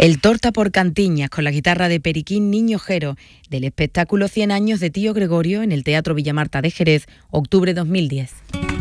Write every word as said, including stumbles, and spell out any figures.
El Torta por Cantiñas, con la guitarra de Periquín Niño Jero, del espectáculo cien años de Tío Gregorio en el Teatro Villamarta de Jerez, octubre dos mil diez.